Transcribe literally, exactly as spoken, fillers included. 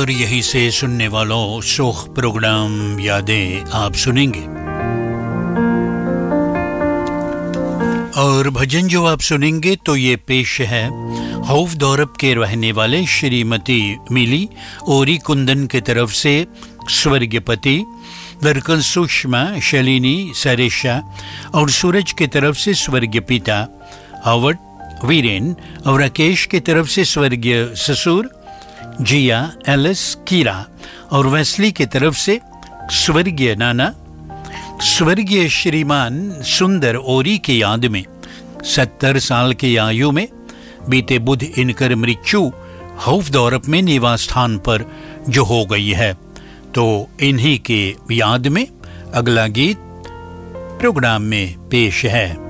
और यहीं से सुनने वालों शोख प्रोग्राम यादें आप सुनेंगे। और भजन जो आप सुनेंगे तो ये पेश है हौफ दौरब के रहने वाले श्रीमती मिली ओरी कुंदन की तरफ से स्वर्गीय पति, दरकन सुषमा शलिनी सरेशा और सूरज की तरफ से स्वर्गीय पिता हवर्ड वीरेन और राकेश की तरफ से स्वर्गीय ससुर जिया एलिस कीरा और वेस्ली की तरफ से स्वर्गीय नाना, स्वर्गीय श्रीमान सुंदर ओरी की याद में सत्तर साल की आयु में बीते बुध इनकर मृत्यु हौफ दौरब में निवास स्थान पर जो हो गई है। तो इन्हीं के याद में अगला गीत प्रोग्राम में पेश है।